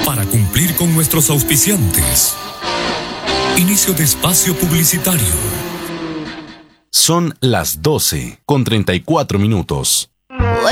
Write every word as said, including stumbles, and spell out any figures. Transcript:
para cumplir con nuestros auspiciantes. Inicio de espacio publicitario. Son las doce con treinta y cuatro minutos.